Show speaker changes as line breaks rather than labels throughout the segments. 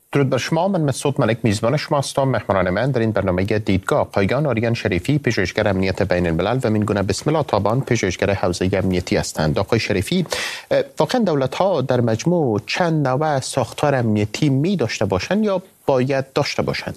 درود بر شما. من مسعود ملک میزبان شما هستم. مهمانان من در این برنامه دیدگاه پایگان آریان شریفی، پژوهشگر امنیت بین الملل و مینگونه بسم الله تابان، پژوهشگر حوزه امنیتی هستند. آقای شریفی، واقعا دولت ها در مجموع چند نوع ساختار امنیتی می داشته باشند یا باید داشته باشند؟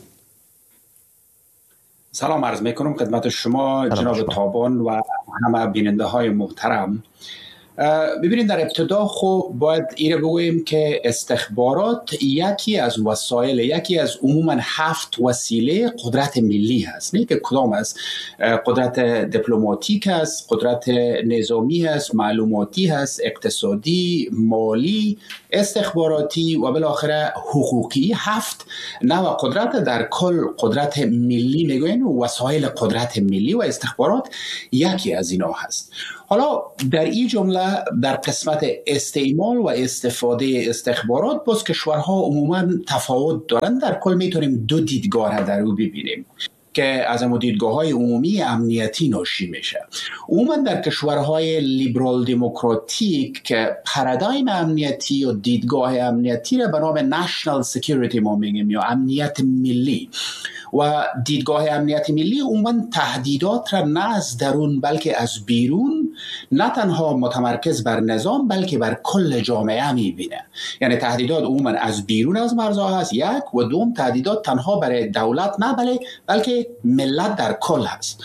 سلام عرض میکنم خدمت شما جناب تابان و همه بیننده های محترم. ببینید، در ابتدا خب باید ایره بگوییم که استخبارات یکی از وسایل، یکی از عموما 7 وسیله قدرت ملی هست. نه که کدام است، قدرت دیپلماتیک است، قدرت نظامی هست، معلوماتی هست، اقتصادی، مالی، استخباراتی و بالاخره حقوقی. 7 نوع قدرت در کل قدرت ملی میگوین و وسایل قدرت ملی و استخبارات یکی از اینا هست. حالا در این جمله در قسمت استعمال و استفاده استخبارات باز کشورها عموما تفاوت دارند. در کل میتونیم 2 دیدگاه در او ببینیم که از امو دیدگاه‌های عمومی امنیتی ناشی میشه. عموما در کشورهای لیبرال دموکراتیک که پارادایم امنیتی و دیدگاه امنیتی را به نام نشنال سکیوریتی ما میگیم یا امنیت ملی، و دیدگاه امنیت ملی عموما تهدیدات را نه از درون بلکه از بیرون، نه تنها متمرکز بر نظام بلکه بر کل جامعه میبینه. یعنی تهدیدات عموما از بیرون از مرزها هست، یک، و دوم تهدیدات تنها برای دولت نه بلکه ملت در کل هست.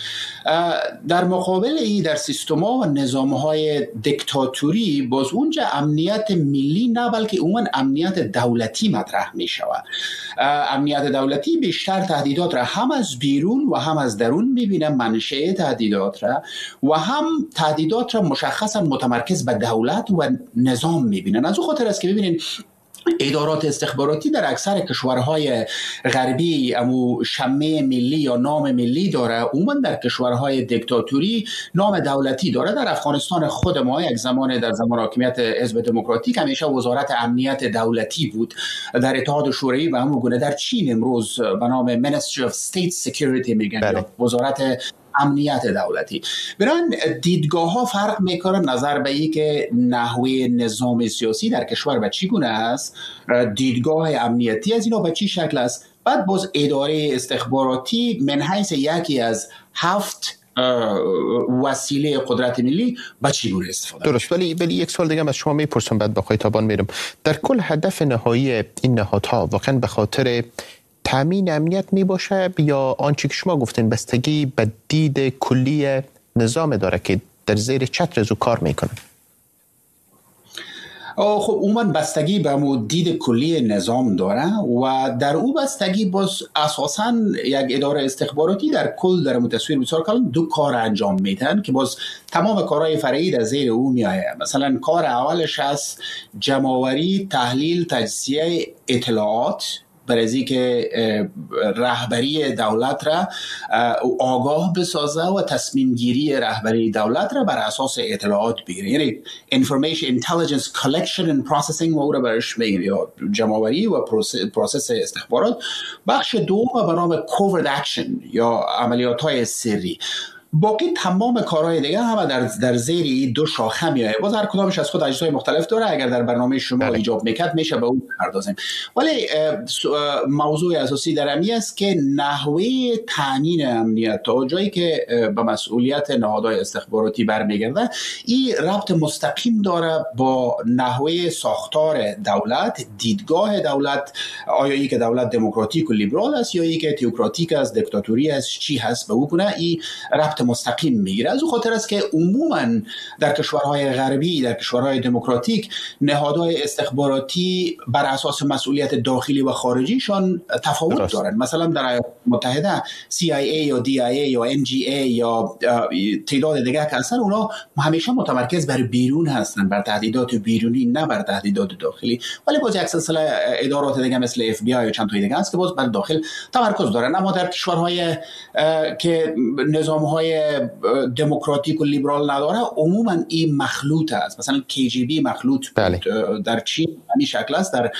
در مقابل ای در سیستم‌ها و نظام‌های دیکتاتوری باز اونجا امنیت ملی نه بلکه عموما امنیت دولتی مطرح می‌شود. امنیت دولتی بیشتر تهدیدات را هم از بیرون و هم از درون می‌بینه، منشأ تهدیدات را، و هم تهدیدات را مشخصا متمرکز به دولت و نظام می‌بینن. از اون خاطر است که ببینید ادارات استخباراتی در اکثر کشورهای غربی امو شمه ملی یا نام ملی داره. عموما در کشورهای دیکتاتوری نام دولتی داره. در افغانستان خود ما یک زمان در زمان حاکمیت حزب دموکراتیک همیشه وزارت امنیت دولتی بود. در اتحاد شوروی و همون گونه در چین امروز به نام Ministry of State Security میگن یا وزارت امنیت دولتی. برای دیدگاه ها فرق میکنه نظر به این که نحوه نظام سیاسی در کشور به چی گونه است، دیدگاه امنیتی از اینا به چی شکل است. بعد باز اداره استخباراتی من حیث یکی از 7 وسیله قدرت ملی به چی گونه استفاده.
درست. ولی یک سوال دیگه از شما میپرسم بعد با آقای تابان میرم. در کل هدف نهایی این نهادها واقعا به خاطر تامین امنیت می باشه یا آنچه که شما گفتین بستگی به دید کلی نظام داره که در زیر چتر از او کار میکنه؟
خب عموما بستگی به دید کلی نظام داره و در او بستگی باز اساساً یک اداره استخباراتی در کل در تصویر بسیار کلان 2 کار انجام میدن که باز تمام کارهای فرعی در زیر او میآید. مثلا کار اولش هست جمع‌آوری، تحلیل، تجزیه اطلاعات برای که رهبری دولت را آگاه بسازه و تصمیم گیری رهبری دولت را بر اساس اطلاعات بگیره. یعنی information intelligence collection and processing و او را برش میگیم یا جمع‌آوری و پروسس استخبارات. بخش دوم به نام covert action یا عملیات های سری. باقی تمام کارهای دیگه همه در زیر 2 شاخه میاد. باز هر کدامش از خود اجزای مختلف داره. اگر در برنامه شما ایجاب میکرد میشه به اون پردازیم. ولی موضوع اساسی در امی است که نحوه تامین امنیت تا جایی که به مسئولیت نهادهای استخباراتی برمیگرده این ربط مستقیم داره با نحوه ساختار دولت، دیدگاه دولت. آیا ای که دولت دموکراتیک و لیبرال است یا ای که تئوکراتیک است، دیکتاتوری است، چی هست به او کنه این ربط مستقیم میگیره. از اون خاطر است که عموما در کشورهای غربی، در کشورهای دموکراتیک، نهادهای استخباراتی بر اساس مسئولیت داخلی و خارجیشان تفاوت دارند. مثلا در ایالات متحده CIA یا DIA یا NGA یا تعداد دیگه که هستن اونا همیشه متمرکز بر بیرون هستن، بر تهدیدات بیرونی نه بر تهدیدات داخلی. ولی باز یک سلسله ادارات دیگه مثل FBI یا چند تا دیگه هست که باز بر داخل تمرکز دارن. اما در کشورهای که نظام‌های دموکراتیک و لیبرال نداره عموما این مخلوط است. مثلا KGB مخلوط بود. در چین همین شکل است. در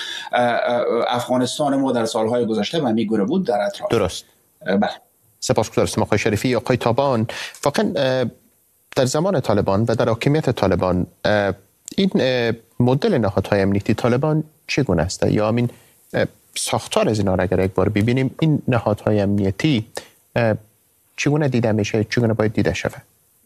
افغانستان ما در سالهای گذشته و میگونه بود در اطراف.
درست.
بله.
سپاسگزارم آقای شریفی. آقای تابان، واقعا در زمان طالبان و در حاکمیت طالبان این مدل نهادهای امنیتی طالبان چگونه است؟ یا همین ساختار از اینا را اگر یک بار ببینیم، این نهادهای امنیتی چگونه دیده میشه، چگونه باید دیده شود؟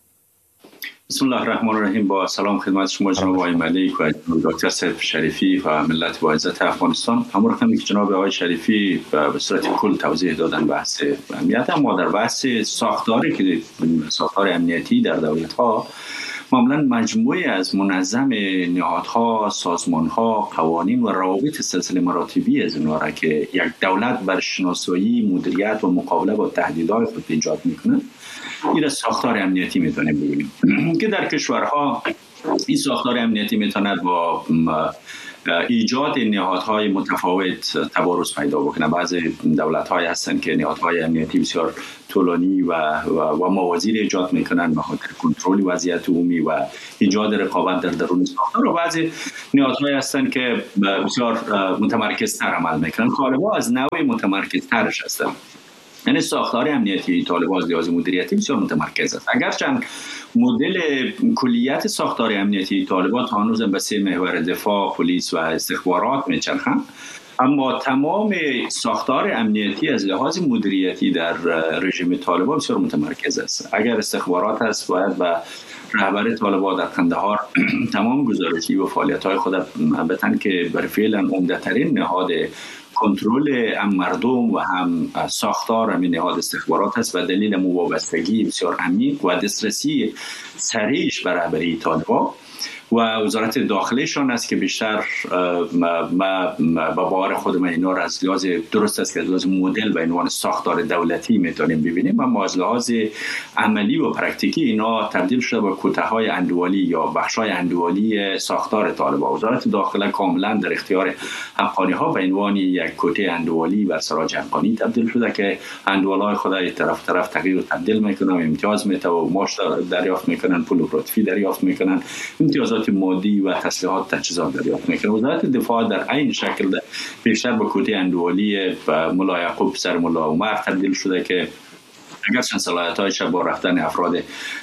بسم الله الرحمن الرحیم. با سلام خدمت شما جناب آقای ملیک و دکتر سید شریفی و ملت با عزت افغانستان. همون رقمی که جناب آقای شریفی به صورت کل توضیح دادن بحث امنیت، اما در بحث ساختاری که ساختار امنیتی در دولت ها معمولا مجموعه از منظم نهادها، سازمانها، قوانین و روابط سلسله مراتبی از اونها را که یک دولت بر شناسایی، مدیریت و مقابله با تهدیدهای خود ایجاد میکنه، این ساختار امنیتی میتونه بگیریم که در کشورها این ساختار امنیتی میتونه با ایجاد نهادهای متفاوت تبارز پیدا بکنه. بعضی دولت‌های هستن که نهادهای امنیتی بسیار طولانی و موازی ایجاد میکنن به خاطر کنترل وضعیت عمومی و ایجاد رقابت در درون ساختار، و بعضی نهادهای هستن که بسیار متمرکزتر عمل میکنن. طالبان از نوع متمرکزترش هستن، یعنی ساختار امنیتی طالبان از لحاظ مدیریتی بسیار متمرکز است. اگرچند مدل کلیت ساختار امنیتی طالبان تا هنوز به 3 محور دفاع، پلیس و استخبارات میچرخند، اما تمام ساختار امنیتی از لحاظ مدیریتی در رژیم طالبان بسیار متمرکز است. اگر استخبارات است، باید به رهبر طالبان در قندهار تمام گزارشی و فعالیت‌های خود بتن که بر فعلا عمده‌ترین نهاد کنترل هم مردم و هم ساختار همین نهاد استخبارات است و دلیل وابستگی بسیار عمیق و دسترسی سریعش بر رهبری طالبان و وزارت داخلهشان است که بیشتر با باور خود من اینا را از لحاظ درست است که از لحاظ مدل و عنوان ساختار دولتی میتونیم ببینیم، اما از لحاظ عملی و پرکتیکی اینا تبدیل شده به کوته‌های اندوالی یا بخش‌های اندوالی ساختار طالبان. وزارت داخله کاملا در اختیار حقانی‌ها به عنوان یک کوته اندوالی بر سراج حقانی تبدیل شده که اندوالای خود طرف تغییر و تبدیل میکنن، امتیاز میتونه و معاش دریافت میکنن، پول لطفی دریافت میکنن، امتیازات مادی و تسلیحات تجهیزات دریافت میکنه. وزارت دفاع در عین شکل بیشتر به کوته اندوالی ملا یعقوب سر ملا عمر تبدیل شده که اگرچند صلاحیت‌هایش با رفتن افراد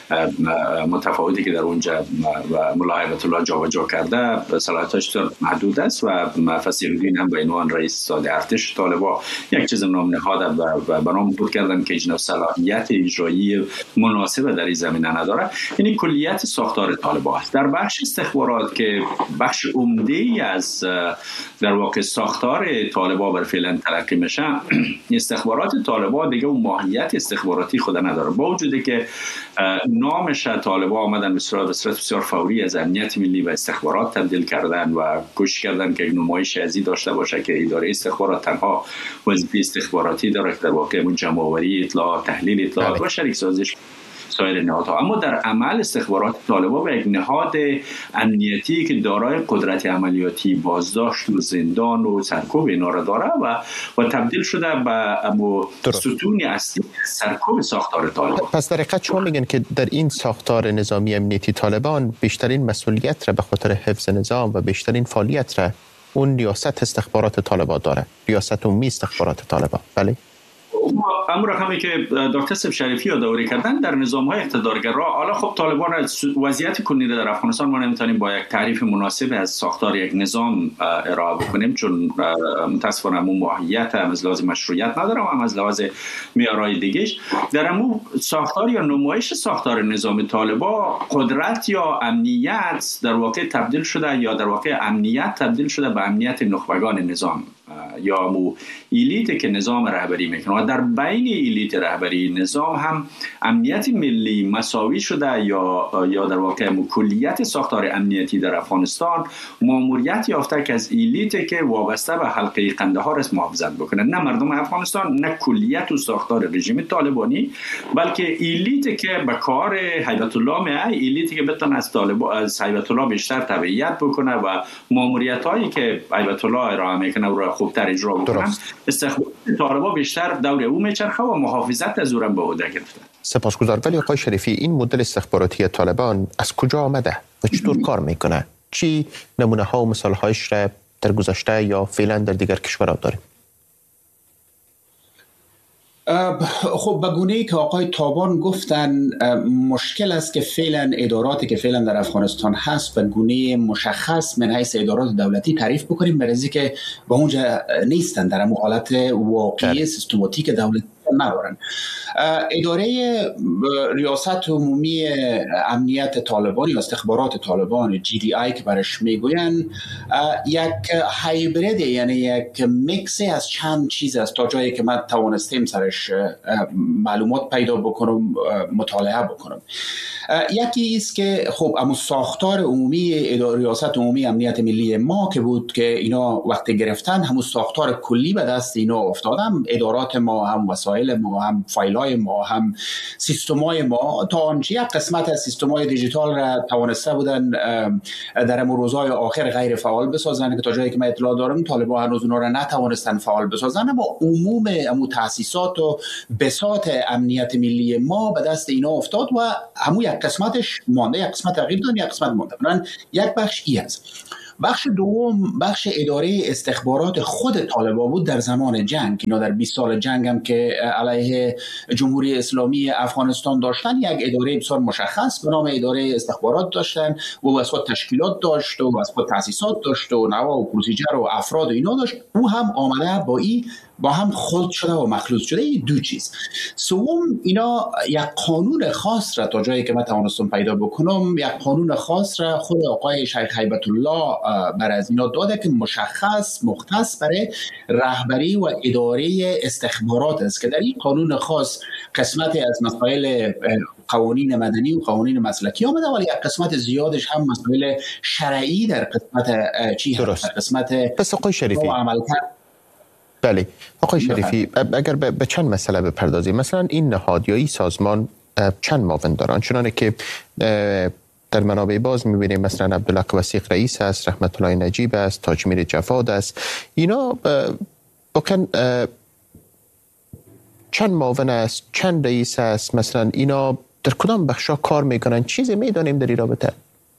متفاوتی که در اونجا و ملا هیبت الله جابجا کرده صلاحیت‌هاش محدود است و فصیح الدین هم به عنوان رئیس ساده ارتش طالبان یک چیز نام نهاد و به نام بود کردن که اینا صلاحیت اجرایی مناسب در این زمینه نداره. یعنی کلیت ساختار طالبان است. در بخش استخبارات که بخش عمده‌ای از در واقع ساختار طالبان بر فعلا تلقی میشه، استخبارات طالبان دیگه اون ماهیت استخباراتی خود نداره، با وجودی که نامش طالبان آمدن به صورت بسیار فوری از امنیت ملی و استخبارات تبدیل کردن و کوشش کردن که نمایش ازی داشته باشه که اداره استخبارات تنها وظیفه استخباراتی داره که در واقع جمع‌آوری اطلاعات، تحلیل اطلاعات و شریک سازیش سایر نهادها. اما در عمل استخبارات طالبان به یک نهاد امنیتی که دارای قدرت عملیاتی، بازداشت و زندان و سرکوب اینا را داره و تبدیل شده به ستون اصلی سرکوب ساختار طالبان.
پس در حقیقت شما میگن که در این ساختار نظامی امنیتی طالبان بیشترین مسئولیت را به خاطر حفظ نظام و بیشترین فعالیت را اون ریاست استخبارات طالبان داره، ریاست عمومی استخبارات طالبان. بله،
امر رقمی که دکتر سید شریفی یادآوری کردن در نظام‌های اقتدارگرا، حالا خب طالبان وضعیت کنونی در افغانستان ما نمیتونیم با یک تعریف مناسب از ساختار یک نظام ارائه بکنیم، چون متاسفانه اون ماهیت هم از لحاظ مشروعیت نداره و هم از لحاظ معیارهای دیگه‌اش. در امو ساختار یا نمایش ساختار نظام طالبان، قدرت یا امنیت در واقع تبدیل شده، یا در واقع امنیت تبدیل شده به امنیت نخبگان نظام یا مو ایلیت که نظام رهبری میکنه و در بین ایلیت رهبری نظام هم امنیت ملی مساوی شده یا در واقع کلیت ساختار امنیتی در افغانستان ماموریت یافته که از ایلیت که وابسته به حلقه قندهار است محافظت بکنه، نه مردم افغانستان، نه کلیت و ساختار رژیم طالبانی، بلکه ایلیت که به کار هیبت الله میای، ایلیتی که بتونه از هیبت الله بیشتر تبعیت بکنه و ماموریت هایی که هیبت الله ارائه میکنه و خوبتر اجرا بکنن. استخبارات طالبان بیشتر دور او میچرخه و محافظت از اون به عهده گرفته.
سپاسگزار. ولی آقای شریفی، این مدل استخباراتی طالبان از کجا آمده و چطور کار میکنه؟ چی نمونه ها و مثال هایش را در گذشته یا فعلا در دیگر کشورها داریم؟
خب به گونه‌ای که آقای تابان گفتن مشکل است که فعلا اداراتی که فعلا در افغانستان هست به گونه مشخص من حیث ادارات دولتی تعریف بکنیم، برای که به اونجا نیستن، در حالت واقعی سیستماتیک دولتی ندارن. اداره ریاست عمومی امنیت طالبان یا استخبارات طالبان GDI که برش میگوین یک هایبرید، یعنی یک میکسی از چند چیز است تا جایی که من توانستیم سرش معلومات پیدا بکنم، مطالعه بکنم. یکی است که خب اما ساختار عمومی ریاست عمومی امنیت ملی ما که بود که اینا وقتی گرفتن همون ساختار کلی به دست اینا افتادن، ادارات ما هم وسایل ما هم فایل‌های ما هم سیستم‌های ما تا آنچه یک قسمت از سیستم‌های دیجیتال را توانسته بودن در روزهای آخر غیر فعال بسازن که تا جایی که من اطلاع دارم طالبان هنوز اونا را نتوانستن فعال بسازن، اما عموم تأسیسات و بساط امنیت ملی ما به دست اینا افتاد و همون یک قسمتش مانده، یک قسمت تغییر داد، یک قسمت مانده. یک بخش ای است. بخش دوم بخش اداره استخبارات خود طالبان بود در زمان جنگ. اینا در 20 سال جنگ هم که علیه جمهوری اسلامی افغانستان داشتن یک اداره بسیار مشخص به نام اداره استخبارات داشتن و واسه تشکیلات داشت و واسه تأسیسات داشت و نوا و پروسیجر و افراد و اینا داشت. او هم آمده با هم خلط شده و مخلوط شده. این دو چیز. سوم اینا یک قانون خاص را تا جایی که من توانستم پیدا بکنم، یک قانون خاص را خود آقای شیخ هیبت الله بر از اینا داده که مختص برای رهبری و اداره استخبارات است که در این قانون خاص قسمتی از مسائل قوانین مدنی و قوانین مسلکی آمده، ولی یک قسمت زیادش هم مسائل شرعی در قسمت چی هست؟ قسمت
پس آقای شریفی بله آقای شریفی اگر به چند مسئله بپردازیم، مثلا این نهاد یا این سازمان چند معاون دارن؟ چنانه که در منابع باز می‌بینیم مثلا عبدالله وثیق رئیس است، رحمت الله نجیب است، تاجمیر جواد است. اینا واقعا چند معاون است، چند رئیس است؟ مثلا اینا در کدام بخشا کار میکنن؟ چیزی میدانیم در این رابطه؟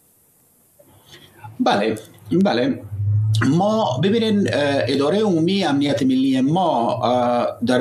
بله ما ببینین اداره عمومی امنیت ملی ما در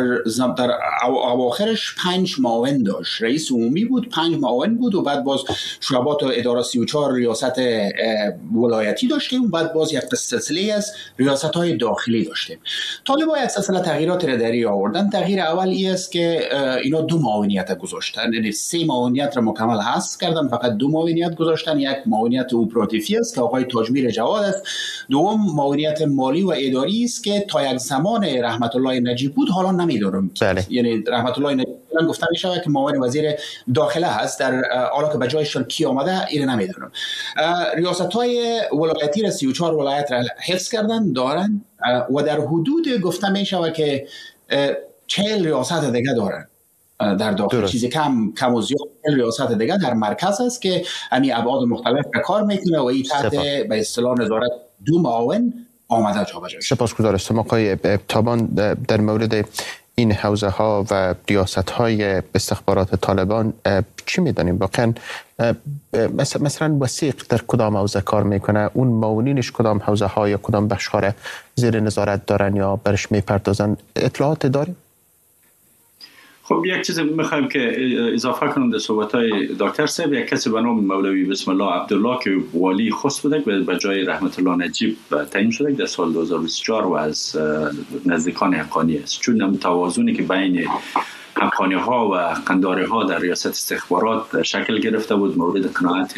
اواخرش 5 معاون داشت. رئیس عمومی بود، 5 معاون بود و بعد باز شعبات و اداره 34 ریاست ولایتی داشتیم و بعد باز یک سلسله از ریاست‌های داخلی داشتیم. طالبان یک سلسله تغییرات را در آوردن. تغییر اول این است که اینا 2 معاونیت گذاشتن، یعنی 3 معاونیت را مکمل حذف کردن، فقط 2 معاونیت گذاشتن. یک معاونیت اپراتیوی است که آقای تاجمیر جواد است، دوم معاونیت مالی و اداری است که تا یک زمان رحمت الله نجیب بود، حالا نمیدونم. یعنی رحمت الله نجیب گفتن میشه که معاون وزیر داخله هست، در حالا که به جایش کی آمده اینو نمیدونم. ریاست‌های ولایتی را 34 ولایت را حفظ کردن دارن و در حدود گفته میشه که 40 ریاست دیگه دارن در داخل. چیزی کم و زیاد ریاست دیگه در مرکز است که همین ابعاد مختلف به کار میکنه و این تحت به اصطلاح نظارت 2 معاون آمده جابجا شد.
سپاسگزارم آقای تابان. در مورد این حوزه ها و ریاست های استخبارات طالبان چی میدانیم؟ واقعا مثلا وثیق در کدام حوزه کار میکنه؟ اون معاونینش کدام حوزه ها یا کدام بخش ها زیر نظارت دارن یا برش میپردازن؟ اطلاعات داریم؟
خب یک چیز میخوایم که اضافه کنم در صحبت‌های دکتر صاحب. یک کسی به نام مولوی بسم الله عبدالله که والی خوست بوده به جای رحمت الله نجیب تعیین شده در سال 2024 و از نزدیکان حقانی است. چون توازنی که بین حقانی ها و قنداری ها در ریاست استخبارات شکل گرفته بود مورد قناعت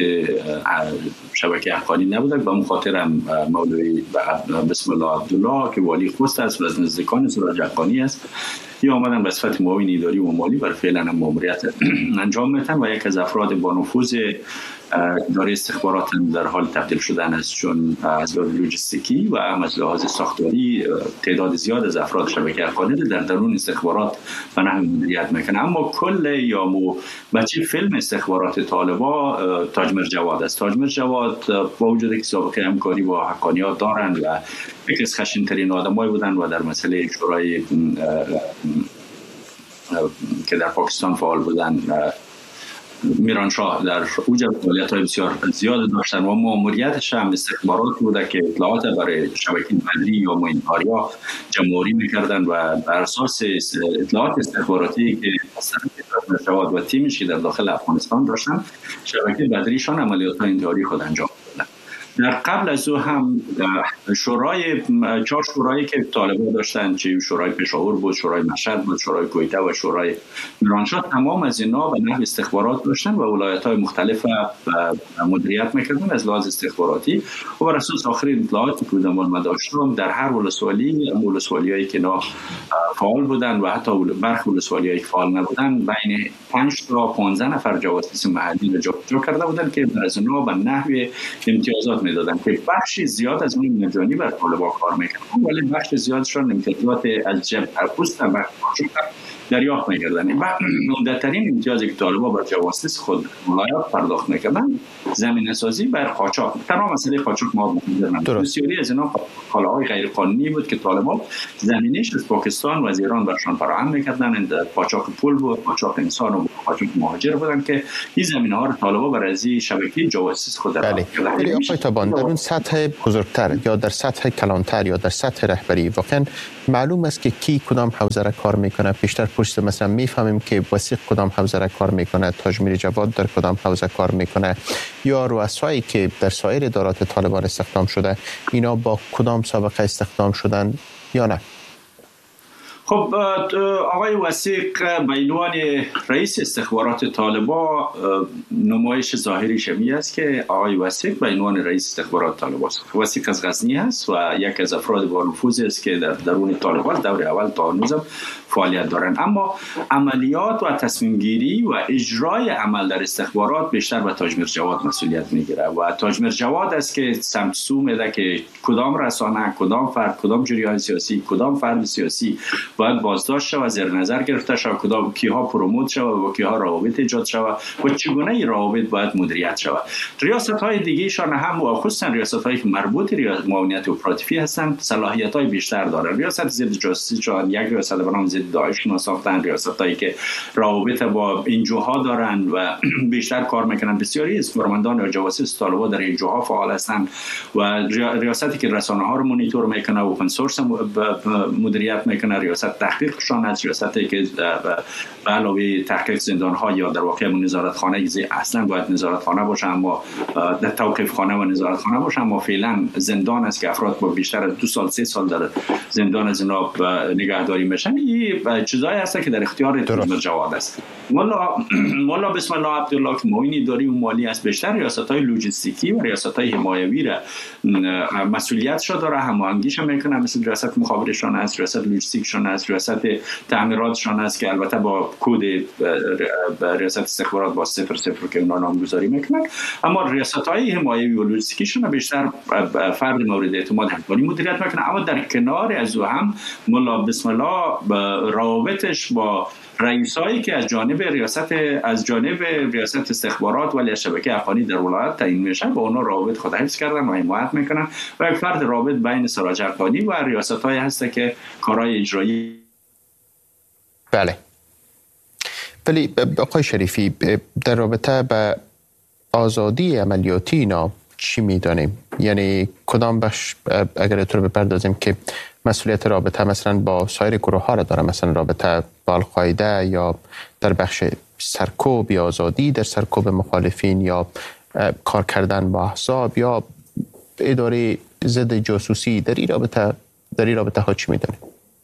شبکه حقانی نبوده. به اون خاطر هم مولوی بسم الله عبدالله که والی خوست است و از نزدیکان سراج حقانی است، یا آمدن به صفت معاون اداری و مالی برای فعلا هم ماموریت انجام میدن و یک از افراد با نفوذ اداره استخبارات در حال تبدیل شدن است، چون از لحاظ لوجستیکی و هم از لحاظ ساختاری تعداد زیاد از افراد شبکه حقانی در درون استخبارات و نحو مدیریت میکنه. اما کل یا بچه فیلم استخبارات طالبا تاجمیر جواد است. تاجمیر جواد با وجود که سابقه همکاری با حقانیات دارند و یکی از خشن‌ترین آدمایی بودند و در مسئله شورای که در پاکستان فعال بودند میرانشاه در اوج فعالیت‌های بسیار زیاد داشتن و ماموریتش هم استخبارات بوده که اطلاعات برای شبکه بدری یا معین‌کاریا جمع‌آوری می‌کردن و بر اساس اطلاعات استخباراتی که جواد و تیمش در داخل افغانستان داشتن شبکه بدریشان عملیات‌های انتحاری خود انجام دادن. در قبل از او هم چهار شورایی که طالبان داشتن، چه شورای پشاور بود، شورای مشهد بود، شورای کویته و شورای میرانشاه، تمام از اینا به نحو استخبارات داشتن و ولایت‌های مختلف مدیریت می‌کردن از لحاظ استخباراتی و بر اساس آخرین اطلاعاتی که بودم داشتم در هر ولسوالی‌هایی که فعال بودن و حتی برخی ولسوالی‌هایی که فعال نبودن بین 5 تا 15 نفر جاسوس محلی را جابجا کرده بودن که از اینا به نحو امتیازات میدادن که بخشی زیاد از اون مجانی بر طالبان کار میکردن ولی بخش زیادشون امتیازات از جبهه پوست و دریافت میکردن و عمده‌ترین امتیازی که طالبان بر جواسیس خود ولایات پرداخت میکردن زمینه سازی بر قاچاق. تنها مسئله قاچاق مواد مخدر بسیاری از اینا کالاهای غیر قانونی بود که طالبان زمینش از پاکستان و از ایران برشان فراهم میکردن. قاچاق پول بود، قاچاق انسان و قاچاق مهاجر بودن که این زمینه‌ها رو طالبان بر از شبکه جواسیس خود
ولی آقای تابان در اون سطح بزرگتر یا در سطح کلانتر یا در سطح رهبری واقعا معلوم است که کی کدام حوزه را کار میکنه؟ پیشتر پشت مثلا میفهمیم که وثیق کدام حوزه را کار میکنه، تاج میر جواد در کدام حوزه کار میکنه یا رؤسایی که در سایر ادارات طالبان استخدام شده اینا با کدام سابقه استخدام شدن یا نه؟
خب آقای وثیق به عنوان رئیس استخبارات طالبان نمایش ظاهری شمی است که آقای وثیق به عنوان رئیس استخبارات طالبان است. وثیق از غزنی است و یک از افراد با نفوذ است که در درون طالبان دور اول تا هنوز فعالیت دارند، اما عملیات و تصمیم گیری و اجرای عمل در استخبارات بیشتر به تاج میر جواد مسئولیت میگیره و تاج میر جواد است که سمت سو میده که کدام رسانه، کدام فرد، کدام جریان سیاسی، کدام فرد سیاسی باید بازداشت شود، زیر نظر گرفته شود، کدام کیها پروموت شود و کیها روابط ایجاد شود و چگونه این روابط باید مدیریت شود. ریاست‌های دیگه‌شان هم و خصوصا ریاست‌هایی که مربوط به معاونت اپراتیوی هستند صلاحیت‌های بیشتر دارند. ریاست ضد جاسوسی چون یک ریاست به نام ضد داعش ساختن، ریاست‌هایی که روابط با این جوها دارند و بیشتر کار میکنن. بسیاری از کارمندان و جواسیس طالبان در این جوها فعال هستند و ریاستی که رسانه‌ها رو مانیتور میکنه و اوپن سورس مدیریت میکنه، ریاست تحقیقشان است، ریاستی که به علاوه تحقیق زندان‌ها یا در واقع نظارتخانه اصلا باید نظارتخانه باشه اما در توقیف خانه و نظارتخانه باشه اما فعلا زندان است که افراد با بیشتر از 2 سال 3 سال در زندان از اینا نگهداری میشن. این چیزایی هست که در اختیار تاج میر جواد است. مولا بسم الله عبدالله که معین اداری و مالی است، بیشتر ریاست‌های لوجستیکی و ریاست‌های حمایوی را مسئولیتش داره، هماهنگیش میکنه، مثل ریاست مخابراتشان است، ریاست لوجستیکشان است، ریاست تعمیراتشان است که البته با کد ریاست استخبارات با 00 که اونا نامگذاری میکنن، اما ریاست‌های حمایوی و لوجستیکیشون بیشتر فرد مورد اعتماد همکاری مدیریت میکنه. اما در کنار از او هم مولا بسم الله روابطش با رئیسایی که از جانب ریاست استخبارات ولی شبکه افغانی در ولایت تعیین میشن با اونا روابط خود حفظ کردن و حمایت میکنن و یک فرد رابط بین سراج افغانی و ریاست‌های هسته که کارهای اجرایی.
بله. ولی آقای شریفی در رابطه به آزادی عملیاتی اینا چی میدانیم؟ یعنی کدام بخش اگر تو رو بپردازیم که مسئولیت رابطه مثلا با سایر گروه ها را داره، مثلا رابطه با القاعده یا در بخش سرکوب یا آزادی در سرکوب مخالفین یا کار کردن با احزاب یا اداره ضد جاسوسی، در این رابطه ها چی میدانیم؟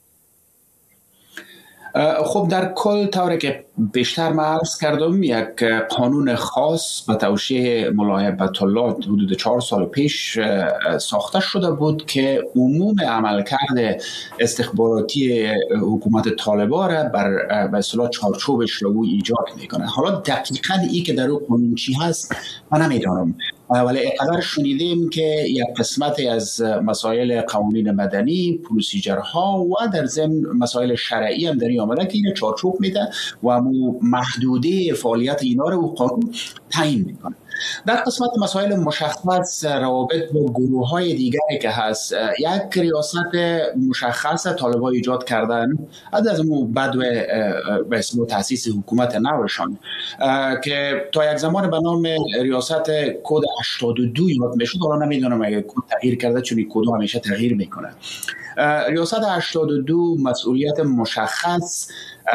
خب در کل طوری که بیشتر من عرض کردم یک قانون خاص به توشیح مولا هیبت الله حدود 4 سال پیش ساخته شده بود که عموم عملکرد استخباراتی حکومت طالبان را به اصطلاح چارچوبش رو ایجاد میکنه. حالا دقیقاً این که در اون قانون چی هست من نمیدانم، ولی اقدر شنیدیم که یک قسمتی از مسائل قوانین مدنی، پروسیجرها و در ضمن مسائل شرعی هم در این آمده که این چارچوب میده و محدوده فعالیت اینا رو قانون تعیین میکنه. در قسمت مسائل مشخص روابط با گروه های دیگری که هست، یک ریاست مشخص طالبان ایجاد کردن از اون بعد به اسم تاسیس حکومت نوشان که تا یک زمان به نام ریاست کد 82 یاد میشد. حالا نمیدونم اگه کد تغییر کرده، چون کد همیشه تغییر میکنه. ریاست 82 مسئولیت مشخص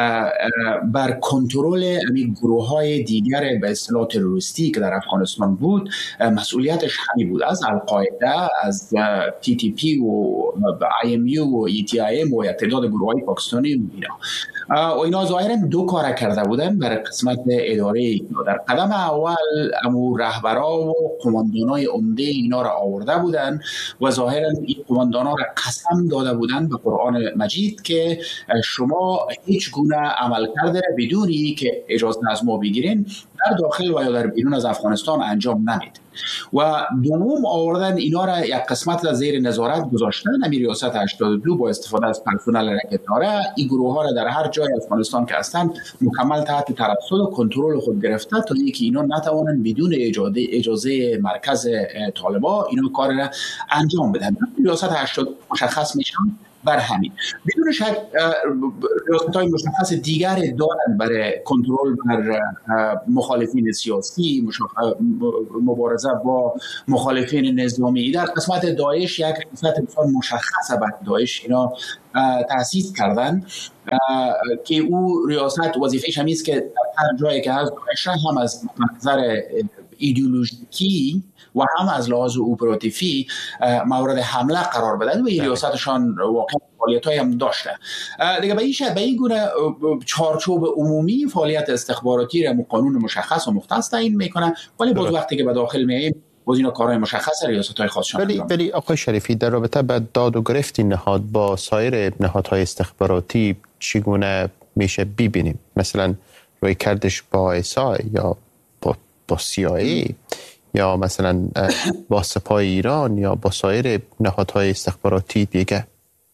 بر کنترل گروه‌های دیگر به اصطلاح تروریستی که در افغانستان بود مسئولیتش همین بود، از القاعده، از تی تی پی و آی ام یو و ای تی آی ام و تعداد گروه‌های پاکستانی و اینا ظاهراً دو کار کرده بودن برای قسمت اداره. در قدم اول امو رهبرا و قماندانای عمده اینا را آورده بودن و ظاهراً این قماندانا را قسم داده بودن به قرآن مجید که شما هیچ گونه عمل کرده بدونی که اجازه از ما بگیرین در داخل و یا در بیرون از افغانستان انجام نمید. و دوم آوردن اینا را یک قسمت را زیر نظارت گذاشتن. امی ریاست 82 با استفاده از پرسنل را که داره این گروه ها را در هر جای افغانستان که هستند مکمل تحت ترصد و کنترل خود گرفته تا اینکه اینا نتوانند بدون اجازه مرکز طالبان اینا کار را انجام بدن. ریاست 82 مشخص میشن بر همین. بدون شک ریاست‌های مشخص دیگر دارند برای کنترل بر مخالفین سیاسی، مبارزه با مخالفین نظامی. در قسمت داعش یک قسمت مشخص بر داعش اینا تأسیس کردن که او ریاست وظیفه‌ش همین است که در هر جایی که هست داعش هم از منظر ایدئولوژیکی و هم از لحاظ اپراتیوی مورد حمله قرار بدن و این ریاستشان واقعا فعالیت‌های هم داشته. دیگه به این گونه چارچوب عمومی فعالیت استخباراتی را قانون مشخص و مختص تعیین میکنه، ولی باز وقتی که به داخل میایم باز اینا کارهای مشخص ریاست‌های خاصشان انجام میدن.
ولی آقای شریفی در رابطه با داد و گرفت این نهاد با سایر نهادهای استخباراتی چگونه میشه ببینیم؟ مثلا روی کردش با ایسای یا با CIA یا مثلا با سپاه ایران یا با سایر نهادهای استخباراتی دیگه؟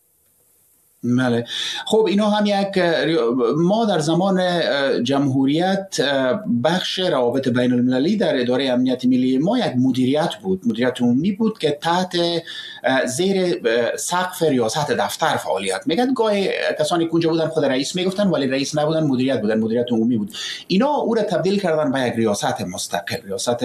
بله، خب اینا هم ما در زمان جمهوریت بخش روابط بین المللی در اداره امنیت ملی ما یک مدیریت عمومی بود که تحت زیر سقف ریاست دفتر فعالیت میکرد. گاهی کسانی که اونجا بودن خود رئیس میگفتن ولی رئیس نبودن، مدیریت عمومی بود. اینا او را تبدیل کردن به یک ریاست مستقل، ریاست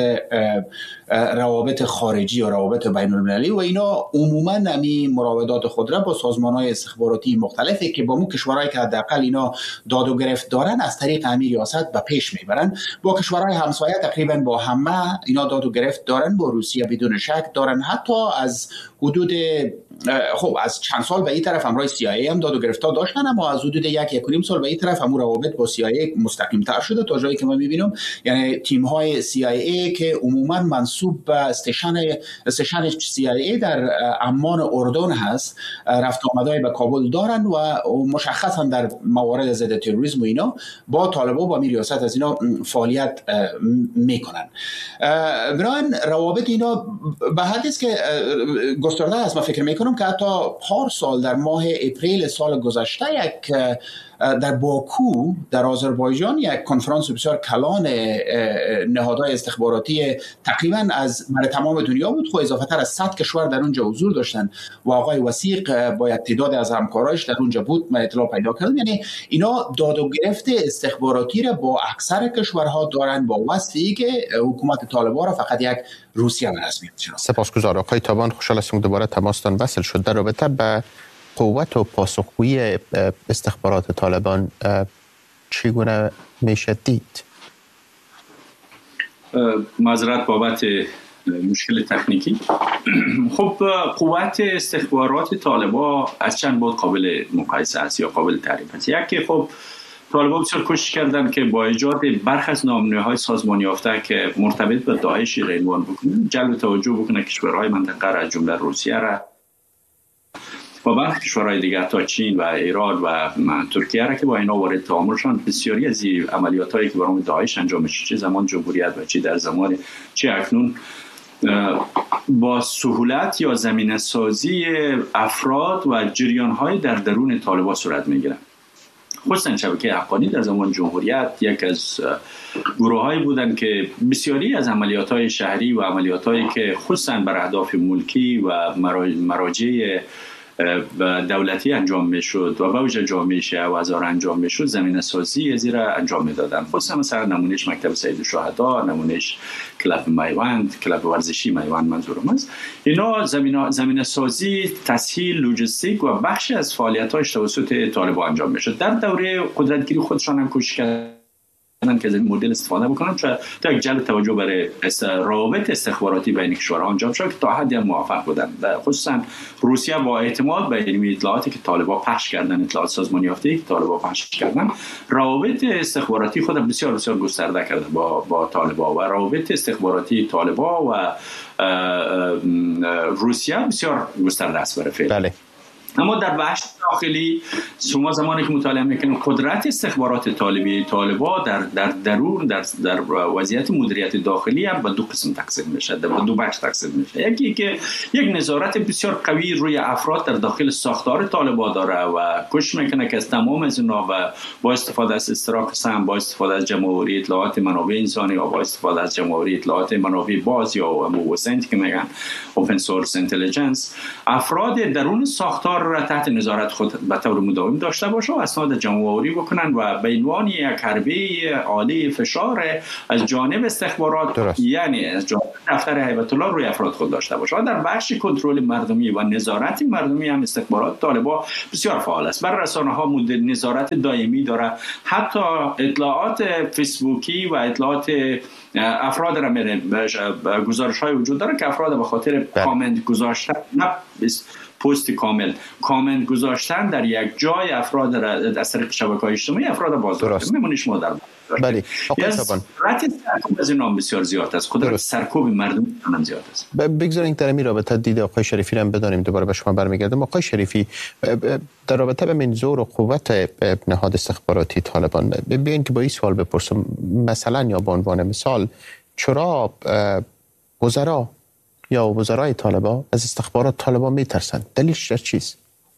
روابط خارجی و روابط بین المللی و اینا عموما همین مراودات خود را با سازمان‌های استخباراتی مختلفی که با مو کشورهایی که حداقل اینا داد و گرفت دارن از طریق همین ریاست به پیش میبرن. با کشورهای همسایه تقریبا با همه اینا داد و گرفت دارن، با روسیه بدون شک دارن. حتی از حدود از چند سال به این طرف همراه CIA هم داد و گرفت داشتن، اما از حدود 1.5 سال به این طرف هم روابط با CIA مستقیم‌تر شده تا جایی که ما می‌بینیم. یعنی تیم‌های CIA که عموما منسوب به استشن CIA در عمان اردن هست رفت آمدهای به کابل دارن و مشخصا در موارد ضد تروریسم و اینا با طالبان با ریاست از اینا فعالیت میکنن. بنابراین روابط اینا به حدی است که گسترده است. من فکر میکنم که حتی پارسال در ماه اپریل سال گذشته در باکو در آذربایجان یک کنفرانس بسیار کلان نهادهای استخباراتی تقریبا از تمام دنیا بود، خب اضافه تر از 100 کشور در اونجا حضور داشتن و آقای وثیق با یک تعداد از همکاراش در اونجا بود. من اطلاع پیدا کردم. یعنی اینا داد و گرفت استخباراتی را با اکثر کشورها دارن با وصفی که حکومت طالبان را فقط یک روسیه رسمیت شناسه.
سپاسگزارم آقای تابان، خوشحال هستم دوباره تماستان وصل شد. در رابطه با قوت و پاسخگویی استخبارات طالبان چگونه میشه دید؟
معذرت بابت مشکل تکنیکی. خب قوت استخبارات طالبان از چند بود قابل مقایسه است یا قابل تعریف است. یکی خب طالبان بسیار کوشش کردند که با ایجاد برخی از نامنه‌های سازمانی یافته که مرتبط به داعش عنوان بکنند جلب توجه بکنه کشورهای منطقه را از جمله روسیه را و برخی کشورهای دیگر تا چین و ایران و ترکیه را که با اینا وارد تعاملشان بسیاری از این عملیاتایی که برای داعش انجام میشه چه زمان جمهوریت و چه در زمان چه اکنون با سهولت یا زمینه سازی افراد و جریان‌های در درون طالبان صورت میگیرند. خصوصا شبکه حقانی در زمان جمهوریت یک از گروه‌هایی بودند که بسیاری از عملیات‌های شهری و عملیات‌هایی که خصوصا بر اهداف ملکی و مراجع دولتی انجام میشد و با وجه جامعه شیعه و هزار انجام میشد زمینه سازی زیرا انجام میدادن. خصوصا مثلا نمونهش مکتب سید الشهدا، نمونهش کلاب میوند، کلاب ورزشی میوند منظورم است. اینا زمینه سازی، تسهیل، لوجستیک و بخشی از فعالیت‌هاش توسط طالبان انجام میشد. در دوره قدرتگیری خودشان هم کوشش کردن که از این مدل استفاده بکنن تا یک جلب توجه برای روابط استخباراتی بین کشورها انجام شد که تا حدی موفق بودن. خصوصا روسیه با اعتماد به این اطلاعاتی که طالبان پخش کردن، اطلاعات سازمانی یافته که طالبان پخش کردن، روابط استخباراتی خود بسیار بسیار گسترده کرده با طالبان و روابط استخباراتی طالبان و روسیه بسیار گسترده است برای فعل.
بله.
اما در بخش داخلی شما زمانی که مطالعه میکنید قدرت استخبارات طالبان در درون در وضعیت مدیریت داخلی هم به دو قسم تقسیم میشه، به دو بخش تقسیم میشه. یکی که یک نظارت بسیار قوی روی افراد در داخل ساختار طالبان داره و کوشش میکنه که از تمام از اینا و با استفاده از اشتراک سهم، با استفاده از جمع‌آوری اطلاعات منابع انسانی و با استفاده از جمع‌آوری اطلاعات منابع باز یا موسنت که میگن اوپن سورس اینتلیجنس، افراد درون ساختار را تحت نظارت خود به طور مداوم داشته باشه و اسناد جمع‌آوری بکنن و به عنوان یک حربه عالی فشار از جانب استخبارات یعنی از جانب دفتر هیبت الله روی افراد خود داشته باشه. و در بخش کنترل مردمی و نظارت مردمی هم استخبارات طالبان بسیار فعال است. بر رسانه‌ها نظارت دائمی داره، حتی اطلاعات فیسبوکی و اطلاعات افراد را میره گزارش‌های وجود داره که افراد به خاطر کامنت گذاشتن، نه پست کامنت گذاشتن در یک جای افراد را از طریق شبکه‌های اجتماعی افراد بازداشت میمونه. شما در
بله آقای تابان
سرکوب از این بسیار زیاد است، قدرت سرکوب مردم هم زیاد است.
بگذارید در این رابطه دید آقای شریفی هم بدانیم، دوباره به شما برمیگردم. آقای شریفی، در رابطه به منظور و قوت نهاد استخباراتی طالبان بیاین که با این سوال بپرسم، مثلا یا به عنوان مثال چرا وزرا یا وزرای طالبان از استخبارات طالبان میترسند؟ دلیلش چیست؟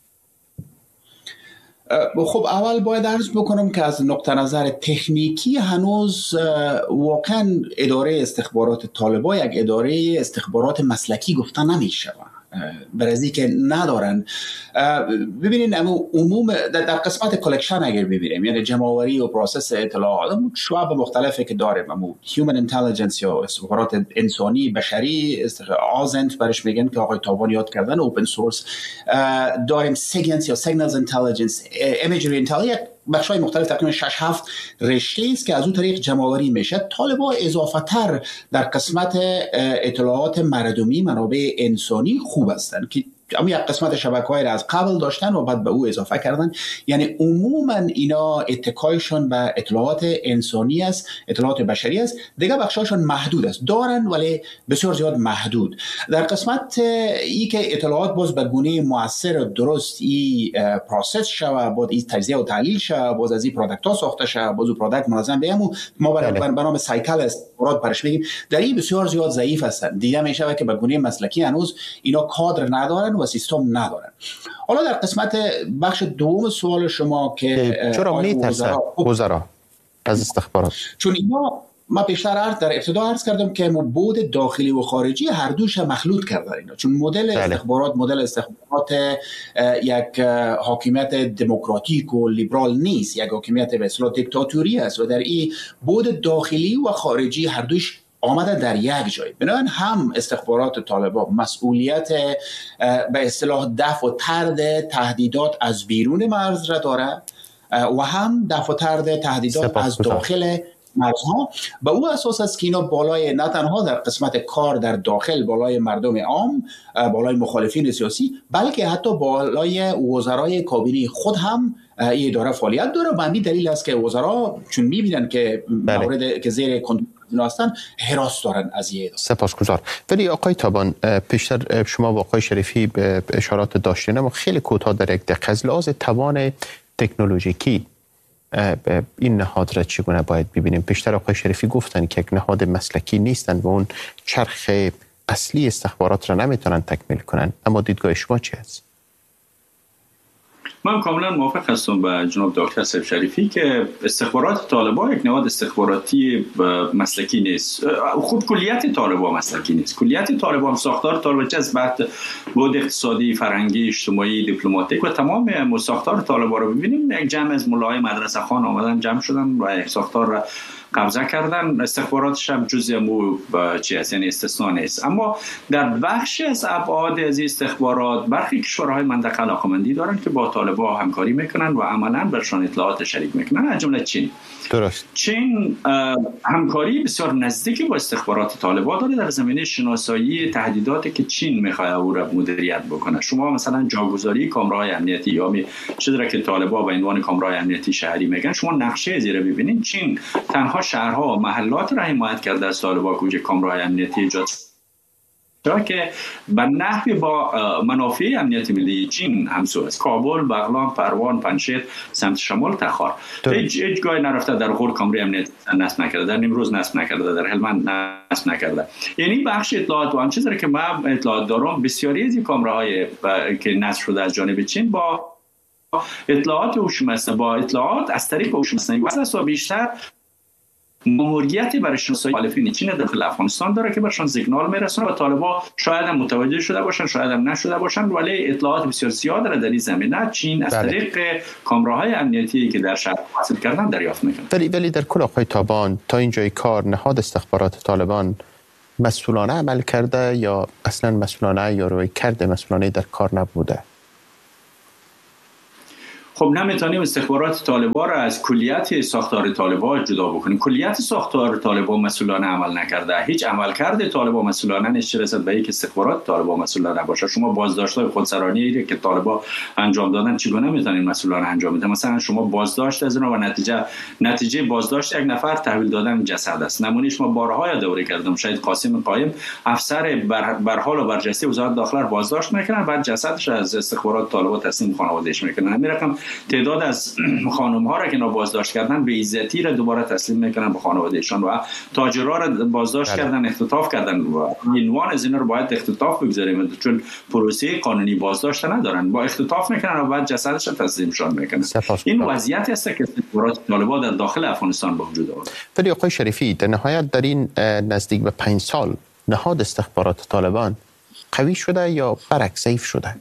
خب اول باید عرض بکنم که از نقطه نظر تکنیکی هنوز واقعا اداره استخبارات طالبان یک اداره استخبارات مسلکی گفته نمیشه، برای که ندارن. ببینین عموم در قسمت کلکشن اگر ببینیم، یعنی جمع‌آوری و پروسس اطلاعات شعب مختلفی که داریم، هیومن اینتلیجنس یا استخبارات انسانی بشری، آزنت برش میگن که آقای تابان یاد کردن، اوپن سورس داریم، سیگنس یا سیگنالز اینتلیجنس، ایمیجری اینتلیجنس، بخش‌های مختلف تقریبا 6-7 رشته است که از اون طریق جمع‌آوری میشه. طالبان اضافه تر در قسمت اطلاعات مردمی، منابع انسانی خوب هستند که اما یک قسمت شبکه‌های را از قبل داشتن و بعد به او اضافه کردن. یعنی عموما اینا اتکایشون به اطلاعات انسانی است، اطلاعات بشری است. دیگه بخشاشون محدود است، دارن ولی بسیار زیاد محدود. در قسمت ای که اطلاعات باز به گونه مؤثر و درست ای پروسس شوه، باز ای تجزیه و تحلیل شوه، باز از این پروداکت ها ساخته شوه، باز اون پروداکت منظم بگیم ما به نام سایکل استخبارات برش میگیم، در این بسیار زیاد ضعیف هستند. دیده میشه که به گونه مسلکی هنوز اینا کادر ندارن و سیستم ندارن. حالا در قسمت بخش دوم سوال شما که
چرا میترسن وزرا از استخبارات؟ چون
اینا ما پیشتر در ابتدا عرض کردم که بود داخلی و خارجی هر دوش مخلوط کردن اینا، چون مدل استخبارات یک حاکمیت دموکراتیک و لیبرال نیست، یک حاکمیت به اصطلاح دیکتاتوری است و در این بود داخلی و خارجی هر دوش آمده در یک جای. بنابراین هم استخبارات طالبان مسئولیت به اصطلاح دفع و طرد تهدیدات از بیرون مرز را داره و هم دفع و طرد تهدیدات از داخل مرزها. به او اساس است که اینا بالای، نه تنها در قسمت کار در داخل بالای مردم عام، بالای مخالفین سیاسی، بلکه حتی بالای وزرای کابینه خود هم این اداره فعالیت داره. و همین دلیل است که وزرا چون میبینن که مورد که زیر کنترل هستن هراس دارن از این اداره.
سپاسگزار. ولی آقای تابان، پیشتر شما با آقای شریفی به اشارات داشتین، اما خیلی کوتاه در یک دقیقه از لحاظ توان تکنولوژیکی این نهاد را چگونه باید ببینیم؟ پیشتر آقای شریفی گفتن که یک نهاد مسلکی نیستن و اون چرخ اصلی استخبارات را نمیتونن تکمیل کنن، اما دیدگاه شما چی است؟
من کاملا موافق هستم با جناب دکتر سیف شریفی که استخبارات طالبان یک نهاد استخباراتی مسلکی نیست. خود کلیت طالبان مسلکی نیست. کلیت طالبان، ساختار طالبان چه از بعد بود اقتصادی، فرهنگی، اجتماعی، دیپلماتیک و تمام ساختار طالبان رو ببینیم، یک جمع از مولای مدرسه خان آمدن جمع شدن و یک ساختار را قبضه کردن. استخباراتش هم جزء مو چی است، یعنی استثناء نیست. اما در بخشی از ابعاد از استخبارات برخی کشورهای منطقه علاقه‌مندی دارن که با طالبان همکاری میکنن و عملاً برشان اطلاعات شریک میکنن، از جمله چین.
درست.
چین همکاری بسیار نزدیکی با استخبارات طالبان داره در زمینه شناسایی تهدیداتی که چین میخواد او را مدیریت بکنه. شما مثلا جاگذاری کامراهای امنیتی یا چیزی که طالبان به عنوان کامراهای امنیتی شهری میگن، شما نقشه زیر ببینید، چین تنها شهرها و محلات را حمایت کرده از طالبان که کامراهای امنیتی ایجاد که به نحوی با منافع امنیت ملی چین همسو است. کابل، بغلان، پروان، پنجشیر، سمت شمال، تخار هیچ جای نرفته در غور کامرای امنیتی نصب نکرده، در نیمروز نصب نکرده، در هلمند نصب نکرده. یعنی بخش اطلاعات و آن چیزی که من اطلاعات دارم، بسیاری از این کامراهای که نصب شده از جانب چین با اطلاعات هوش مصنوعی، با اطلاعات از طریق هوش مصنوعی و بیشتر ماموریتی برای شناسایی مخالفین چین داخل افغانستان داره که برشان سیگنال میرسونه و طالبان شاید هم متوجه شده باشن، شاید هم نشده باشن، ولی اطلاعات بسیار زیاد را در این زمینه چین از طریق کامراهای امنیتی که در شهر حاصل کردن دریافت میکنه.
ولی در کل آقای تابان تا اینجای کار نهاد استخبارات طالبان مسئولانه عمل کرده یا اصلا مسئولانه یا روی کرده مسئولانه در کار نبوده؟
خب نمیتونیم استخبارات طالبان را از کلیت ساختار طالبان جدا بکنیم. کلیت ساختار طالبان مسئولانه عمل نکرده. هیچ عملکرد طالبان مسئولانه نیست رسد به اینکه استخبارات طالبان مسئولانه باشه. شما بازداشت‌های خودسرانی که طالبان انجام دادن چگونه میتونین مسئولانه انجام بدن؟ مثلا شما بازداشت از اونها و نتیجه بازداشت یک نفر تحویل دادن جسد است. نمونهش ما بارها یادآوری کردم، شاید قاسم قایم افسر بر حال و برجسته وزارت داخله بازداشت میکنن، بعد جسدش از استخبارات طالبان تسلیم خانواده‌اش میکنن. همین رقم تعداد از خانم ها را که بازداشت کردن به عزتی را دوباره تسلیم میکنن به خانوادهشان و تاجرها را بازداشت کردن، اختطاف کردن و عنوان از اینا رو باید اختطاف بگذاریم چون پروسه قانونی بازداشت ندارن، با اختطاف میکنن و بعد جسدش را تسلیمشان میکنن. این وضعیتی است که استخبارات طالبان در داخل افغانستان به وجود آورده.
ولی آقای شریفی در نهایت در این نزدیک به 5 سال نهاد استخبارات طالبان قوی شده یا برعکس ضعیف شده؟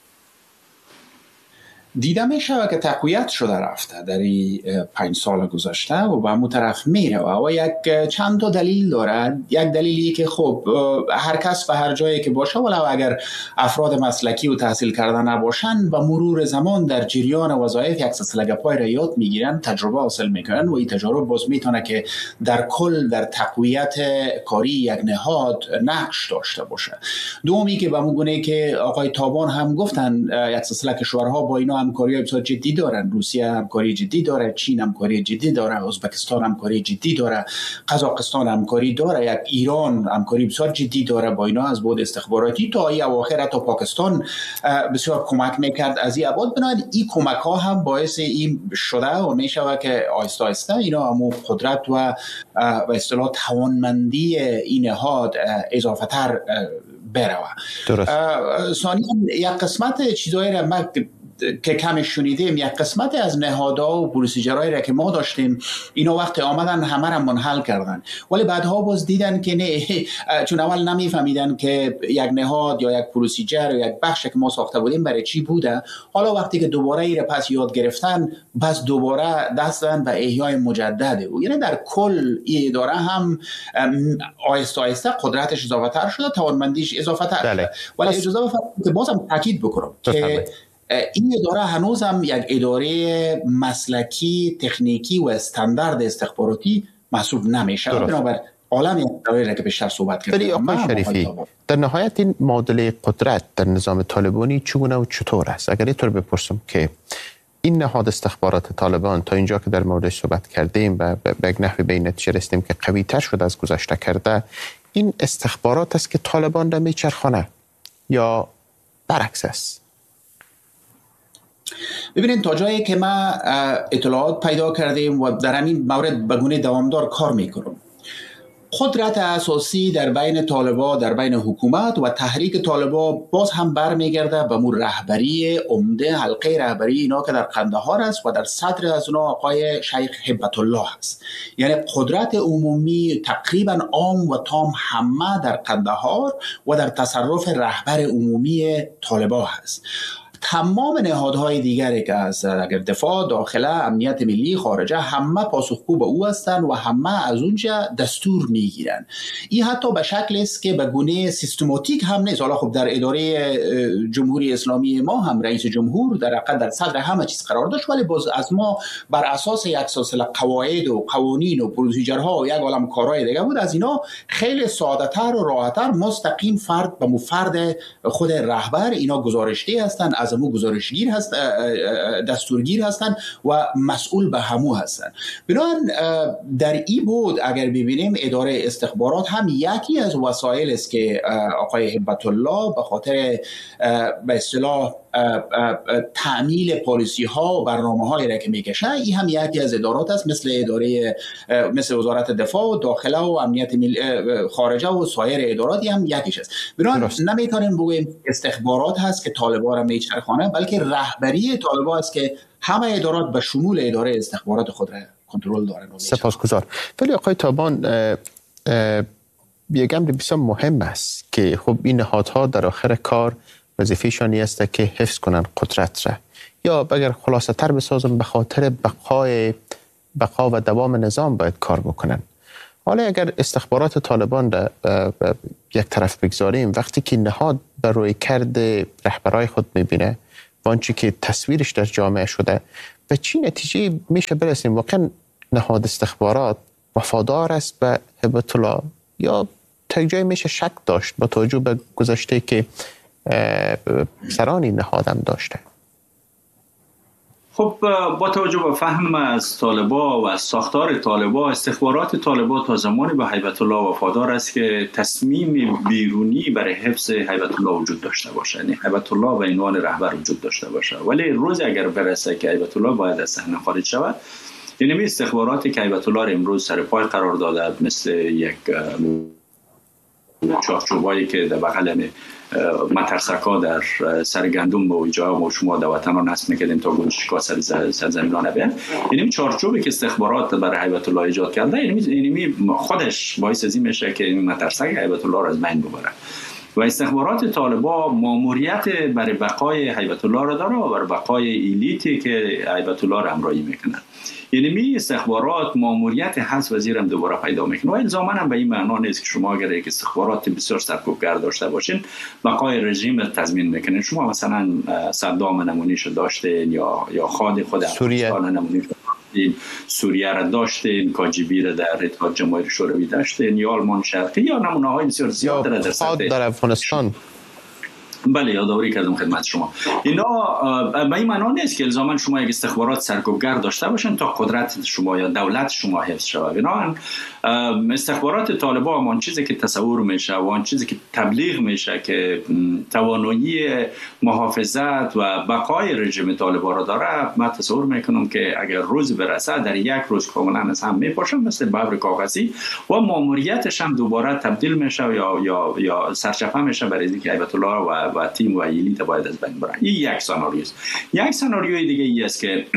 دیده میشه که تقویت شده رفته در این 5 سال گذشته و به همون طرف میره و یک چند تا دلیل داره. یک دلیلی که خب هر کس به هر جایی که باشه ولو اگر افراد مسلکی و تحصیل کرده نباشن و مرور زمان در جریان وظایف یک سلسله پای را یاد میگیرن، تجربه حاصل میکنن و این تجربه باز میتونه که در کل در تقویت کاری یک نهاد نقش داشته باشه. دومی که به مگونه که آقای تابان هم گفتن یک سلسله کشورها با اینا همکاری بسیار جدی دارن. روسیه همکاری جدی داره، چین همکاری جدی داره، ازبکستان همکاری جدی داره، قزاقستان همکاری داره، یک ایران همکاری بسیار جدی داره با اینا از بود استخباراتی تا ای اواخر تا پاکستان بسیار کمک میکرد از این ابعاد. بنابراین این کمک ها هم باعث این شده و میشود که آهسته آهسته اینا همون قدرت و به اصطلاح توانمندی این نهاد اضافه تر بره.
درست.
ثانیاً یک قسمت چیزایی را ما که کم شنیدیم، یک قسمت از نهادها و پروسیجرهایی را که ما داشتیم اینا وقت آمدن همه را منحل کردن، ولی بعدها باز دیدن که نه، چون اول نمیفهمیدن که یک نهاد یا یک پروسیجر یا یک بخش که ما ساخته بودیم برای چی بوده. حالا وقتی که دوباره این را پس یاد گرفتن، بس دوباره دست دادن به احیای مجدده. یعنی در کل این اداره هم آهسته آهسته قدرتش اضافه تر شده، توانمندیش اضافه تر شده. ولی اجازه بفرمایید که بازم تاکید بکنم که این اداره هنوز هم یک اداره مسلکی، تکنیکی و استاندارد استخباراتی محسوب نمیشه. بنابراین عالم یک اداره که بیشتر صحبت کردیم.
ولی آقای شریفی در نهایت این معادله قدرت در نظام طالبانی چگونه و چطور است؟ اگر اینطور بپرسم که این نهاد استخبارات طالبان تا اینجا که در موردش صحبت کردیم و به یک نحوی به این نتیجه رسیدیم که قوی تر شده از گذشته کرده، این استخبارات است که طالبان را میچرخانه یا برعکس است؟
ببینید تا جایی که ما اطلاعات پیدا کردیم و در همین مورد به گونه دوامدار کار میکنم، قدرت اساسی در بین طالبا، در بین حکومت و تحریک طالبا باز هم برمیگرده به مور رهبری عمده، حلقه رهبری اینا که در قندهار است و در صدر از اونا آقای شیخ هبت الله است. یعنی قدرت عمومی تقریبا عام و تام همه در قندهار و در تصرف رهبر عمومی طالبا هست. تمام نهادهای دیگری که از اگر دفاع، داخله، امنیت ملی، خارجه، همه پاسخگو به او هستند و همه از اونجا دستور میگیرن. این حتی به شکلی است که به گونه سیستماتیک هم نیست. حالا خب در اداره جمهوری اسلامی ما هم رئیس جمهور در صدر همه چیز قرار داشت، ولی باز از ما بر اساس یک سلسله قواعد و قوانین و پروسیجرها و یک عالم کارهای دیگه بود. از اینا خیلی ساده‌تر و راحت‌تر مستقیم فرد به فرد خود رهبر اینا گزارشده هستند، از همو گزارشگیر هست، دستورگیر هستند و مسئول به همو هستند. بنابراین در این بود اگر ببینیم اداره استخبارات هم یکی از وسایل است که آقای هبت الله به خاطر به اصطلاح تعمیل پالیسی ها و برنامه هایی را که میکشه، این هم یکی از ادارات است، مثل وزارت دفاع و داخله و امنیت خارجه و سایر اداراتی هم یکیش است. بنابراین نمیتونیم بگوییم استخبارات هست که طالبان را میچرخانه، بلکه رهبری طالبان است که همه ادارات به شمول اداره استخبارات خود را کنترل دارن.
سپاسگزار. ولی آقای تابان، یک امر بسیار مهم است که خب این نهادها در آخر کار وظیفه‌شان است که حفظ کنن قدرت را، یا اگر خلاصه تر بسازم به خاطر بقا و دوام نظام باید کار بکنن. حالا اگر استخبارات طالبان را یک طرف بگذاریم، وقتی که نهاد بر روی کرده رهبرای خود میبینه و آنچه که تصویرش در جامعه شده، به چی نتیجه میشه برسیم؟ واقعا نهاد استخبارات وفادار است به هبت الله یا تا جای میشه شک داشت با توجه به گذشته که سرانی نهادم داشته؟
خب با توجه به فهم از طالبا و از ساختار طالبا، استخبارات طالبا تا زمانی به هیبت الله وفادار است که تصمیم بیرونی برای حفظ هیبت الله وجود داشته باشه، یعنی هیبت الله به عنوان رهبر وجود داشته باشه. ولی روز اگر برسه که هیبت الله باید از صحنه خارج شود، یعنی استخباراتی که هیبت الله را امروز سر پای قرار داده، مثل یک چارچوبایی که در بغل مترسکا در سر گندم و جا و شما در وطن ها نصب میکردیم تا گوشکا سرزمین ها نبین، یعنی چارچوبی که استخبارات برای هیبت الله ایجاد کرده، یعنی خودش باعث ازی میشه که این مترسک هیبت الله را از بین ببره. و استخبارات طالبا ماموریت برای بقای هیبت الله را داره و برای بقای ایلیتی که هیبت الله را همراهی میکنن. یعنی می استخبارات ماموریت حذف وزیر هم دوباره پیدا میکنه و الزاما هم به این معنا نیست که شما اگر یک استخبارات بسیار سرکوبگر داشته باشین بقای رژیم تضمین میکنین. شما مثلا صدام نمونیشو داشتین یا خود افغانستان نمونیشو داشتین، سوریه را داشتین، کاجیبی را در اتحاد جماهیر شوروی داشتین، یا آلمان شرقی، یا نمونه های بسیار زیاد را
در افغانستان.
بله، یادآوری کردم خدمت شما. اینا به این معنا نیست که الزاما شما یک استخبارات سرکوبگر داشته باشن تا قدرت شما یا دولت شما حفظ شود. بنابراین استخبارات طالبان آن چیزی که تصور میشه و آن چیزی که تبلیغ میشه که توانایی محافظت و بقای رژیم طالبان را داره، من تصور میکنم که اگر روز برسه در یک روز کاملا از هم میپاشن مثل ببر کاغذی و ماموریتش هم دوباره تبدیل میشه یا سرچپه میشه برای اینکه هیبت الله و تیم و ایلیت باید از بین برن. این یک سناریوست. یک سناریوی دیگه ای است که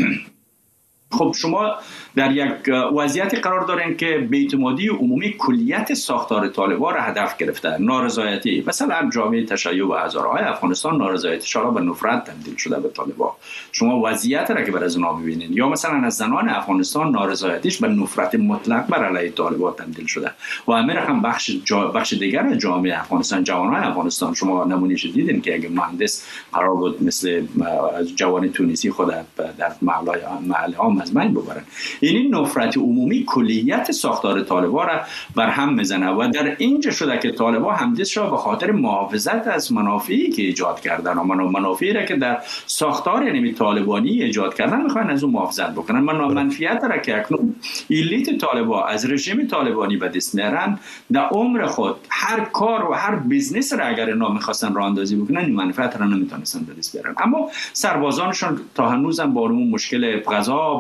خب شما در یک وضعیتی قرار دارین که بی‌اعتمادی عمومی کلیت ساختار طالبان را هدف گرفته، نارضایتی، مثلا جامعه تشیع و هزارهای افغانستان نارضایتیش را به نفرت تبدیل شده به طالبان. شما وضعیت را که بر از اونها ببینید، یا مثلا از زنان افغانستان نارضایتیش به نفرت مطلق بر علیه طالبان تبدیل شده و همین هم بخش دیگر از جامعه افغانستان، جوانان افغانستان، شما نمونهش دیدین که اگه مهندس قرار بود مثل جوان تونسی خود در محله ها مزمن ببرن، یعنی نفرت عمومی کلیت ساختار طالبان را بر هم میزنه و در اینجا شده که طالبان همدست شده به خاطر محافظت از منافعی که ایجاد کردن و منافعی را که در ساختار یعنی طالبانی ایجاد کردن میخوان از اون محافظت بکنن. منفعت را که اکنون ایلیت طالبان از رژیم طالبانی به دست میارن، در عمر خود هر کار و هر بیزنس را اگر اینا میخواستن راه اندازی بکنن این منفعت را نمیتونستن به دست بیارن. اما سربازانشون تا هنوزم با اون مشکل غذا، با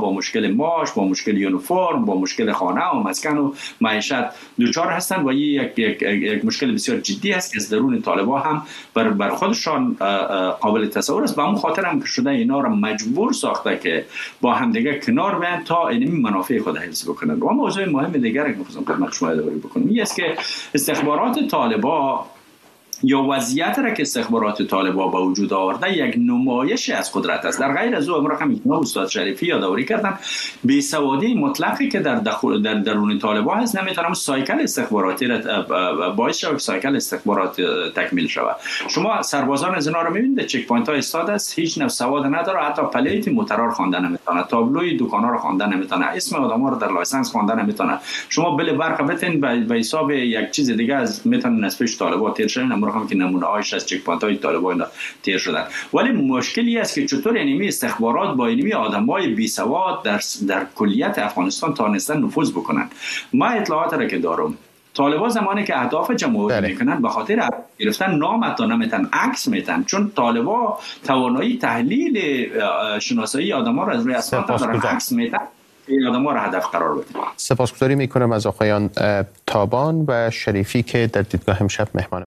با مشکل معاش، با مشکل یونیفرم، با مشکل خانه و مسکن و معیشت دوچار هستند و یک مشکل بسیار جدی است که از درون طالبان هم بر خودشان قابل تصور است. و همون خاطر هم که شده اینا را مجبور ساخته که با هم دیگه کنار بیان تا اینمی منافع خود حفظ بکنند. و موضوع مهم دیگر که می‌خواستم خدمت شما اداره بکنم این است که استخبارات طالبان یا وضعیت را که استخبارات طالبان با وجود آورده یک نمایش از قدرت است. در غیر از او امروز هم استاد شریفی یادآوری کردن بی‌سوادی مطلقی که در درون طالبان هست نمیتونم سایکل استخباراتی را باعث شود که سایکل استخبارات تکمیل شود. شما سربازان از اینا رو میبینید چک پوینت ها استاد است، هیچ نوع سواد نداره، حتی پلیت موتور خوانده نمیتونه، تابلوی دکانا رو خوانده نمیتونه، اسم آدما رو در لایسنس خوانده نمیتونه. شما بل برق بتین به حساب یک چیز دیگه از میتونه نسبش طالبان تیر شدن هم که نمونه هایش از چک پوینت های طالبان تیر شدن. ولی مشکلی است که چطور اینمی استخبارات با اینمی آدمای بی سواد در کلیت افغانستان تانستن نفوذ بکنن. ما اطلاعات را که دارم طالبان زمانی که اهداف جمهوری میکنن به خاطر گرفتن نام تا نمیتن عکس میتن، چون طالبان توانایی تحلیل شناسایی آدما را از روی اسناد دارن عکس میتن آدم‌ها را هدف قرار بدیم.
سپاسگزاری میکنم از آقایان تابان و شریفی که در دیدگاه امشب مهمان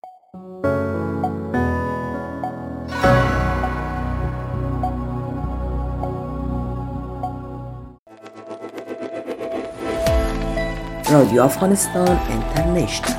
رادیو افغانستان اینترنشنال.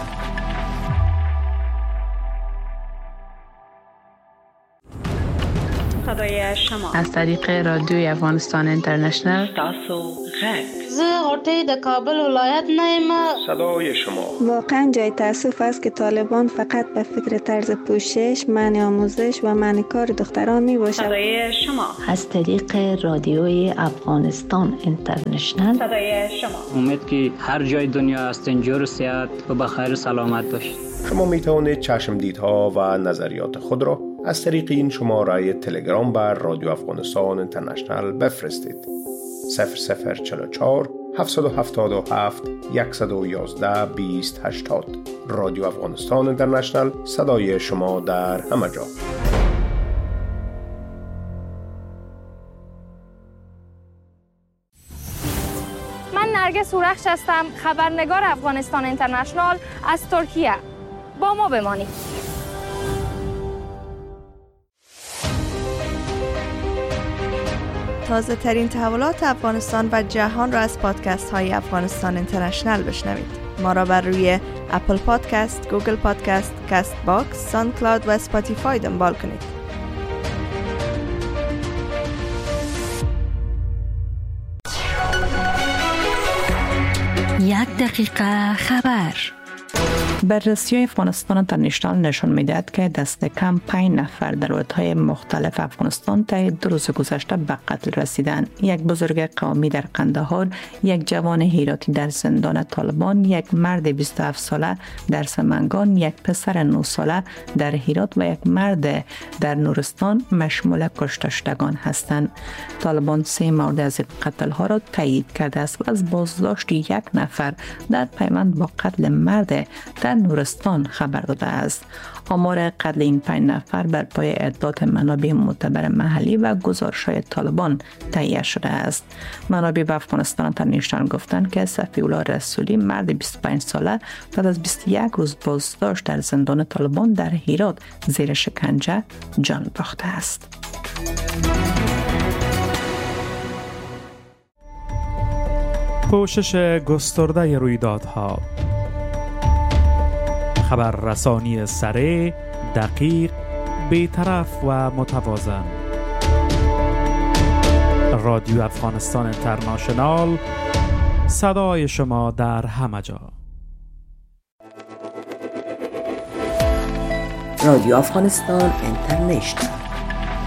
صدای شما
از طریق رادیوی افغانستان اینترنشنال.
تاسو غږ
زه غوټۍ د کابل ولایت نه یم.
صدای شما
واقعا جای تأسف است که طالبان فقط به فکر طرز پوشش، منع آموزش و منع کار دختران می باشد.
صدای شما
از طریق رادیوی افغانستان اینترنشنال.
صدای شما
امید که هر جای دنیا هستین جور و صحت و بخیر و سلامت باشید.
شما می توانید چشمدیدها و نظریات خود را از طریق این شماره تلگرام بر رادیو افغانستان اینترنشنال بفرستید. 0044 777 111 2080. رادیو افغانستان اینترنشنال، صدای شما در همه جا.
من نرگس هورخش هستم، خبرنگار افغانستان اینترنشنال از ترکیه. با ما بمانید.
تازه ترین تحولات افغانستان و جهان را از پادکست های افغانستان اینترنشنال بشنوید. ما را بر روی اپل پادکست، گوگل پادکست، کست باکس، ساوند کلاود و اسپاتیفای دنبال کنید.
یک دقیقه خبر.
بررسی افغانستان اینترنشنال نشان می‌دهد که دست کم 5 نفر در ولایت‌های مختلف افغانستان طی 2 روز گذشته به قتل رسیدند. یک بزرگ قومی در قندهار، یک جوان هراتی در زندان طالبان، یک مرد 27 ساله در سمنگان، یک پسر 9 ساله در هرات و یک مرد در نورستان مشمول کشته شدگان هستند. طالبان 3 مورد از این قتل‌ها را تایید کرده است و از بازداشت یک نفر در پیوند با قتل مرد در نورستان خبر داده است. آمار قتل این 5 نفر بر پایه اعداد منابع معتبر محلی و گزارش‌های طالبان تهیه شده است. منابع به افغانستان اینترنشنال گفتند که صفی‌الله رسولی مرد 25 ساله بعد از 21 روز بازداشت در زندان طالبان در هرات زیر شکنجه جان باخته است.
پوشش گسترده رویدادها، خبررسانی سریع، دقیق، بی‌طرف و متوازن. رادیو افغانستان اینترنشنال، صدای شما در همه جا.
رادیو افغانستان اینترنشنال.